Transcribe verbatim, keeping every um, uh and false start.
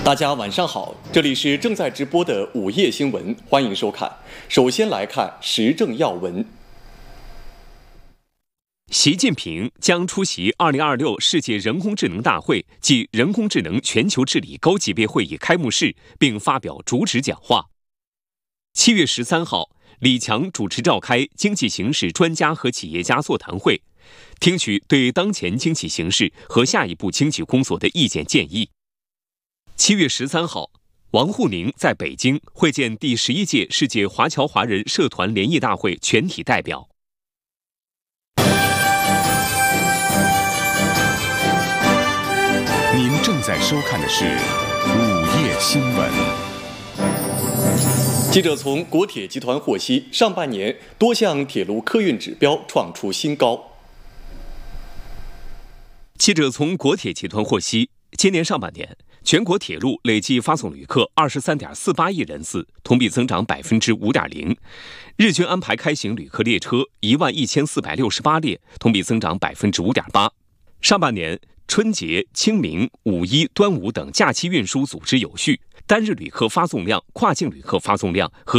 大家晚上好，这里是正在直播的午夜新闻，欢迎收看。首先来看时政要闻。 习近平将出席二零二六世界人工智能大会暨人工智能全球治理高级别会议开幕式，并发表主旨讲话。七月十三号，李强主持召开经济形势专家和企业家座谈会，听取对当前经济形势和下一步经济工作的意见建议。七月十三号，王沪宁在北京会见第十一届世界华侨华人社团联谊大会全体代表。 您正在收看的是午夜新闻。 记者从国铁集团获悉，上半年多项铁路客运指标创出新高。 记者从国铁集团获悉，今年上半年，全国铁路累计发送旅客二十三点四八亿人次，同比增长百分之五点零；日均安排开行旅客列车一万一千四百六十八列，同比增长百分之五点八。上半年，春节、清明、五一、端午等假期运输组织有序，单日旅客发送量、跨境旅客发送量和